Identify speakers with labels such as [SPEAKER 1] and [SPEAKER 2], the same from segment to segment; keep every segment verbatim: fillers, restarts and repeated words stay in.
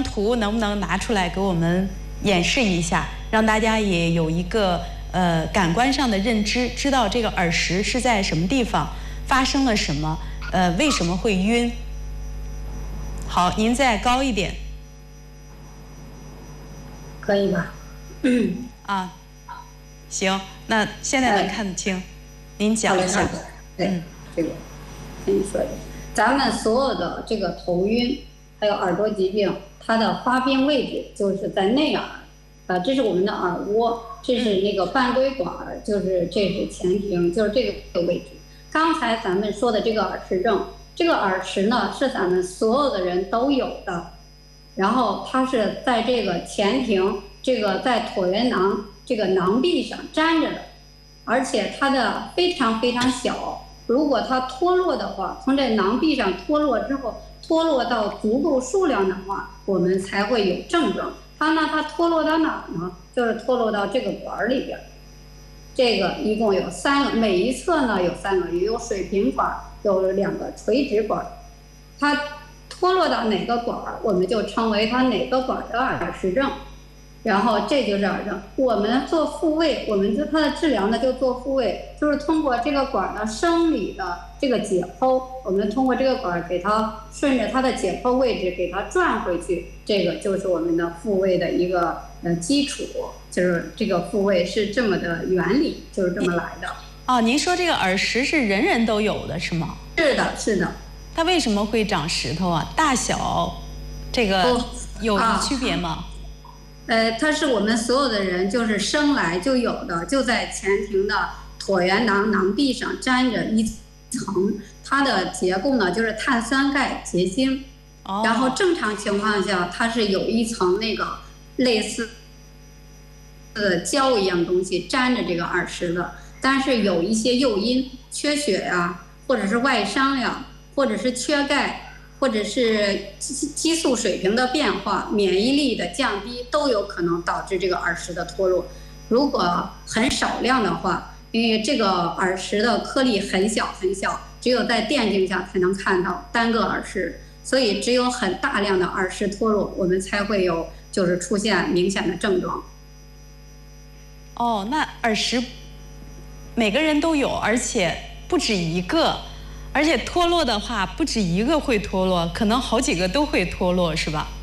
[SPEAKER 1] 张图能不能拿出来给我们演示一下，让大家也有一个呃感官上的认知，知道这个耳石是在什么地方发生了什么，呃，为什么会晕？好，您再高一点，
[SPEAKER 2] 可以吧？
[SPEAKER 1] 嗯啊，行，那现在能看得清，您讲一下。
[SPEAKER 2] 对，这个跟你说的，咱们所有的这个头晕，还有耳朵疾病，它的发病位置就是在内耳，啊，这是我们的耳蜗，这是那个半规管，就是这是前庭，就是这个位置。刚才咱们说的这个耳石症，这个耳石呢是咱们所有的人都有的，然后它是在这个前庭，这个在椭圆囊这个囊壁上粘着的，而且它的非常非常小。如果它脱落的话，从这囊壁上脱落之后，脱落到足够数量的话，我们才会有症状。它呢，它脱落到哪儿呢？就是脱落到这个管里边。这个一共有三个，每一侧呢有三个，也有水平管，有两个垂直管。它脱落到哪个管，我们就称为它哪个管的耳石症。然后这就是耳症。我们做复位，我们就它的治疗呢就做复位，就是通过这个管的生理的这个解剖，我们通过这个管给它顺着它的解剖位置给它转回去，这个就是我们的复位的一个呃基础，就是这个复位是这么的原理，就是这么来的。
[SPEAKER 1] 哦，您说这个耳石是人人都有的是吗？
[SPEAKER 2] 是的，是的。
[SPEAKER 1] 它为什么会长石头啊？大小这个有区别吗？
[SPEAKER 2] 啊呃，它是我们所有的人就是生来就有的，就在前庭的椭圆囊囊壁上粘着一层，它的结构呢就是碳酸钙结晶，
[SPEAKER 1] 哦、
[SPEAKER 2] 然后正常情况下它是有一层那个类似的胶一样东西粘着这个耳石的，但是有一些诱因，缺血呀，或者是外伤呀，或者是缺钙。或者是激素水平的变化、免疫力的降低，都有可能导致这个耳石的脱落。如果很少量的话，因为这个耳石的颗粒很小很小，只有在电镜下才能看到单个耳石，所以只有很大量的耳石脱落，我们才会有就是出现明显的症状。
[SPEAKER 1] 哦，那耳石每个人都有，而且不止一个。而且脱落的话，不止一个会脱落，可能好几个都会脱落，是吧？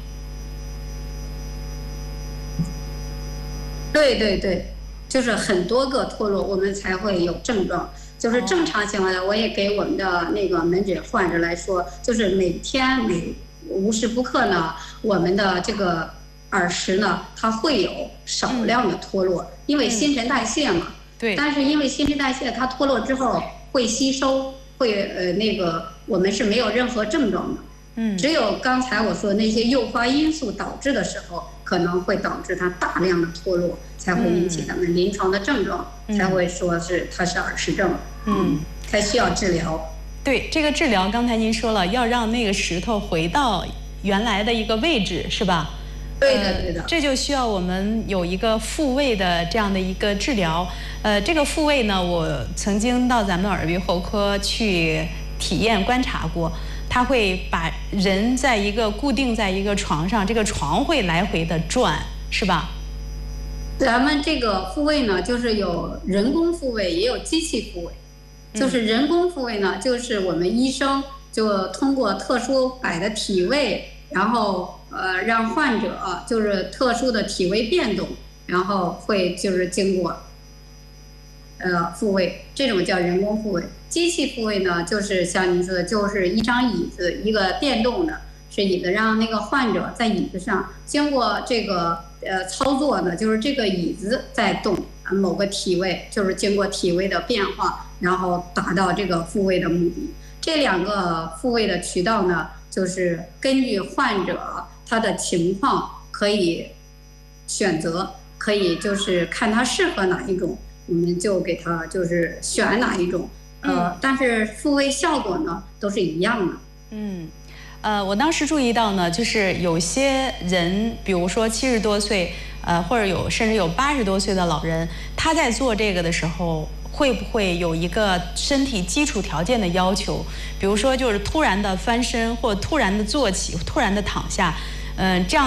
[SPEAKER 2] 对对对，就是很多个脱落，我们才会有症状。就是正常情况下，我也给我们的那个门诊患者来说，就是每天每无时不刻呢，我们的这个耳石呢，它会有少量的脱落，嗯、因为新陈代谢嘛。
[SPEAKER 1] 对。
[SPEAKER 2] 但是因为新陈代谢它脱落之后会吸收。会呃那个我们是没有任何症状的，嗯，只有刚才我说那些诱发因素导致的时候，可能会导致它大量的脱落，才会引起咱们临床的症状，嗯、才会说是它是耳石症，嗯，才需要治疗。
[SPEAKER 1] 对，这个治疗刚才您说了，要让那个石头回到原来的一个位置，是吧？
[SPEAKER 2] 对的，对的、呃。
[SPEAKER 1] 这就需要我们有一个复位的这样的一个治疗。呃，这个复位呢，我曾经到咱们的耳鼻喉科去体验观察过，他会把人在一个固定在一个床上，这个床会来回的转，是吧？
[SPEAKER 2] 咱们这个复位呢，就是有人工复位，也有机器复位。就是人工复位呢，就是我们医生就通过特殊摆的体位，然后呃让患者就是特殊的体位变动，然后会就是经过。呃，复位这种叫人工复位，机器复位呢，就是像您说的，就是一张椅子，一个电动的，是椅子，让那个患者在椅子上经过这个呃操作呢，就是这个椅子在动，某个体位，就是经过体位的变化，然后达到这个复位的目的。这两个复位的渠道呢，就是根据患者他的情况可以选择，可以就是看他适合哪一种。我们就给他就是选哪一种，呃，嗯、但是复位效果呢都是一样的。
[SPEAKER 1] 嗯，呃，我当时注意到呢，就是有些人，比如说七十多岁，呃，或者有甚至有八十多岁的老人，他在做这个的时候，会不会有一个身体基础条件的要求？比如说，就是突然的翻身，或突然的坐起，突然的躺下，嗯、呃，这样。